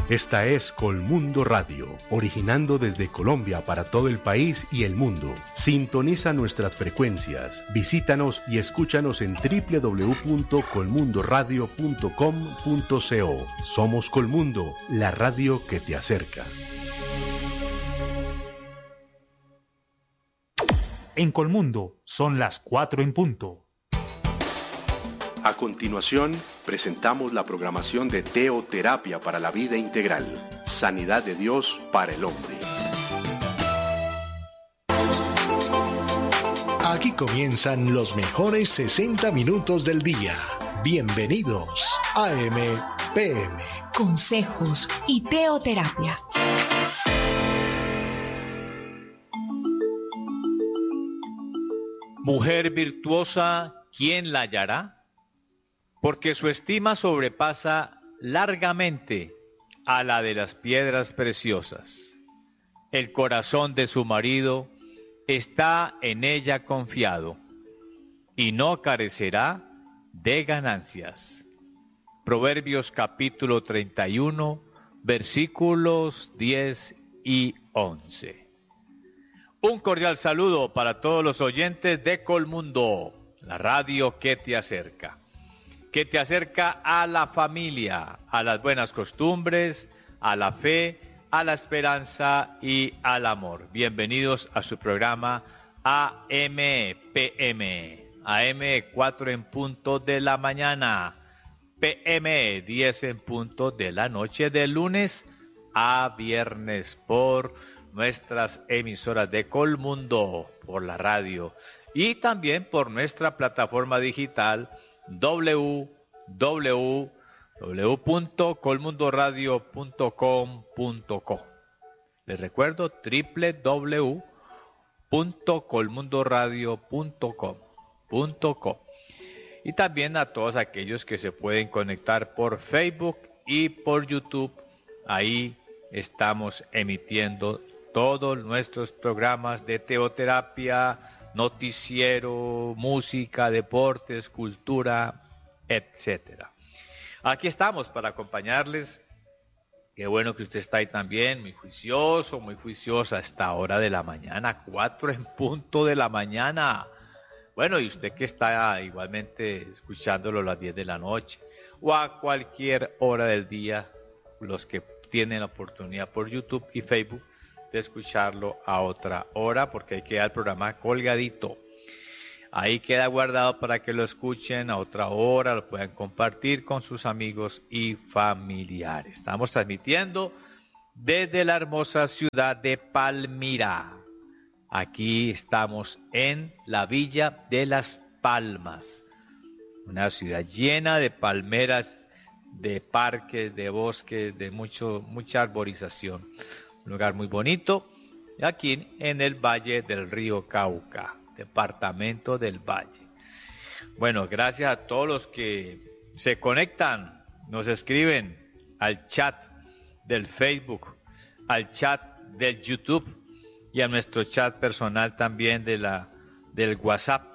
Esta es Colmundo Radio, originando desde Colombia para todo el país y el mundo. Sintoniza nuestras frecuencias, visítanos y escúchanos en www.colmundoradio.com.co. Somos Colmundo, la radio que te acerca. En Colmundo son las 4 en punto. A continuación, presentamos la programación de Teoterapia para la Vida Integral, Sanidad de Dios para el Hombre. Aquí comienzan los mejores 60 minutos del día. Bienvenidos a AM/PM. Consejos y teoterapia. Mujer virtuosa, ¿quién la hallará? Porque su estima sobrepasa largamente a la de las piedras preciosas. El corazón de su marido está en ella confiado, y no carecerá de ganancias. Proverbios capítulo 31, versículos 10 y 11. Un cordial saludo para todos los oyentes de Colmundo, la radio que te acerca a la familia, a las buenas costumbres, a la fe, a la esperanza y al amor. Bienvenidos a su programa AM/PM, AM 4 en punto de la mañana, PM 10 en punto de la noche, de lunes a viernes, por nuestras emisoras de Colmundo, por la radio y también por nuestra plataforma digital www.colmundoradio.com.co. Les recuerdo www.colmundoradio.com.co. Y también a todos aquellos que se pueden conectar por Facebook y por YouTube. Ahí estamos emitiendo todos nuestros programas de teoterapia, noticiero, música, deportes, cultura, etcétera. Aquí estamos para acompañarles. Qué bueno que usted está ahí también, muy juicioso, muy juiciosa a esta hora de la mañana, 4 en punto de la mañana. Bueno, y usted que está igualmente escuchándolo a las 10 de la noche o a cualquier hora del día, los que tienen la oportunidad por YouTube y Facebook de escucharlo a otra hora, porque ahí queda el programa colgadito. Ahí queda guardado para que lo escuchen a otra hora, lo puedan compartir con sus amigos y familiares. Estamos transmitiendo desde la hermosa ciudad de Palmira. Aquí estamos en la Villa de las Palmas, una ciudad llena de palmeras, de parques, de bosques, de mucha arborización. Un lugar muy bonito, aquí en el Valle del Río Cauca, departamento del Valle. Bueno, gracias a todos los que se conectan, nos escriben al chat del Facebook, al chat del YouTube y a nuestro chat personal también del WhatsApp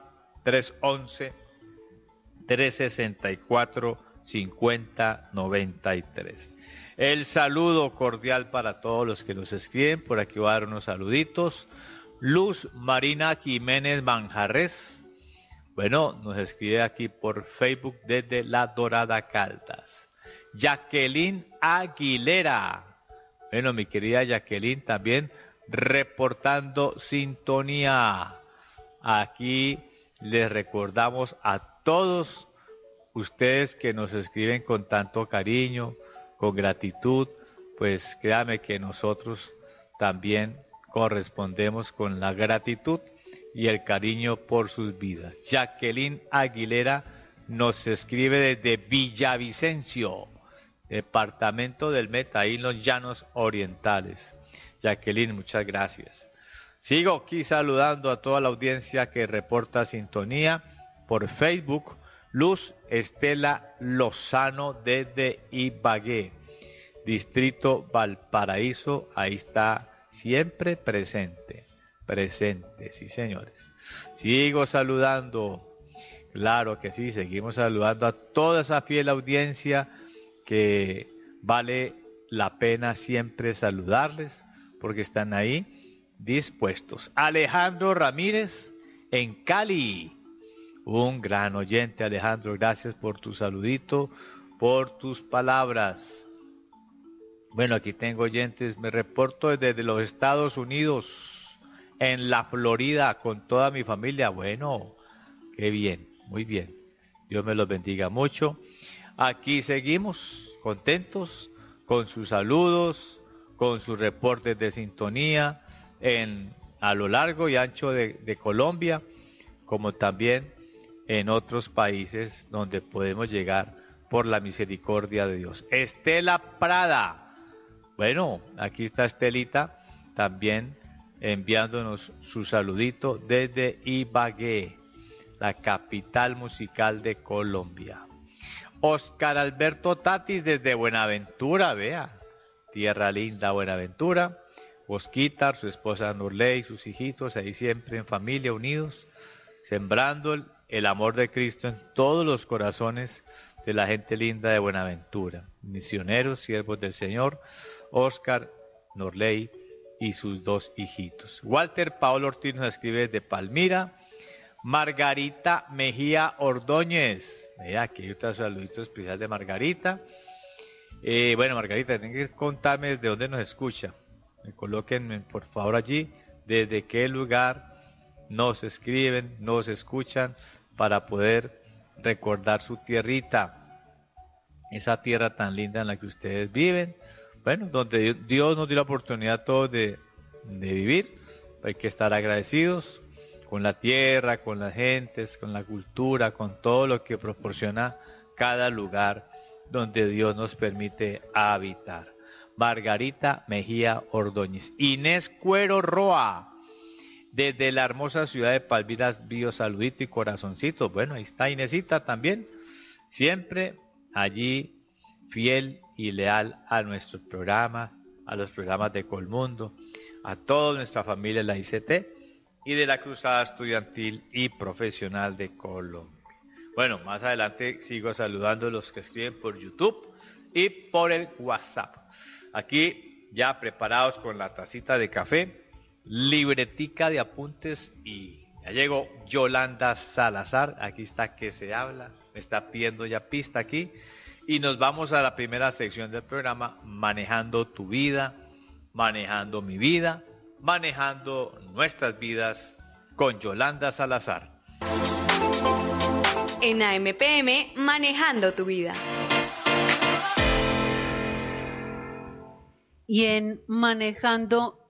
311-364-5093. El saludo cordial para todos los que nos escriben. Por aquí voy a dar unos saluditos. Luz Marina Jiménez Manjarres. Bueno, nos escribe aquí por Facebook desde La Dorada Caldas. Jacqueline Aguilera. Bueno, mi querida Jacqueline también reportando sintonía. Aquí les recordamos a todos ustedes que nos escriben con tanto cariño, con gratitud, pues créame que nosotros también correspondemos con la gratitud y el cariño por sus vidas. Jacqueline Aguilera nos escribe desde Villavicencio, departamento del Meta, ahí en los Llanos Orientales. Jacqueline, muchas gracias. Sigo aquí saludando a toda la audiencia que reporta sintonía por Facebook. Luz Estela Lozano desde Ibagué, distrito Valparaíso, ahí está siempre presente, sí señores. Sigo saludando, claro que sí, seguimos saludando a toda esa fiel audiencia que vale la pena siempre saludarles porque están ahí dispuestos. Alejandro Ramírez en Cali. Un gran oyente, Alejandro. Gracias por tu saludito, por tus palabras. Bueno, aquí tengo oyentes. Me reporto desde los Estados Unidos, en la Florida, con toda mi familia. Bueno, qué bien, muy bien. Dios me los bendiga mucho. Aquí seguimos contentos con sus saludos, con sus reportes de sintonía a lo largo y ancho de Colombia, como también en otros países donde podemos llegar por la misericordia de Dios. Estela Prada. Bueno, aquí está Estelita también enviándonos su saludito desde Ibagué, la capital musical de Colombia. Oscar Alberto Tatis desde Buenaventura, vea, tierra linda Buenaventura. Osquitar, su esposa Norley, sus hijitos, ahí siempre en familia, unidos, sembrando el amor de Cristo en todos los corazones de la gente linda de Buenaventura. Misioneros, siervos del Señor, Oscar, Norley y sus dos hijitos. Walter Paolo Ortiz nos escribe desde Palmira. Margarita Mejía Ordóñez. Mira, aquí hay otro saludito especial de Margarita. Bueno, Margarita, tienen que contarme desde dónde nos escucha. Me coloquen, por favor, allí, desde qué lugar nos escriben, nos escuchan, para poder recordar su tierrita, esa tierra tan linda en la que ustedes viven. Bueno, donde Dios nos dio la oportunidad a todos de vivir. Hay que estar agradecidos con la tierra, con las gentes, con la cultura, con todo lo que proporciona cada lugar donde Dios nos permite habitar. Margarita Mejía Ordóñez. Inés Cuero Roa, desde la hermosa ciudad de Palmira, bio saludito y corazoncito. Bueno, ahí está Inesita también, siempre allí fiel y leal a nuestro programa, a los programas de Colmundo, a toda nuestra familia de la ICT y de la Cruzada Estudiantil y Profesional de Colombia. Bueno, más adelante sigo saludando a los que escriben por YouTube y por el WhatsApp. Aquí ya preparados con la tacita de café, libretica de apuntes, y ya llegó Yolanda Salazar. Aquí está que se habla, me está pidiendo ya pista aquí, y nos vamos a la primera sección del programa, manejando tu vida, manejando mi vida, manejando nuestras vidas con Yolanda Salazar. En AMPM, manejando tu vida. Y en manejando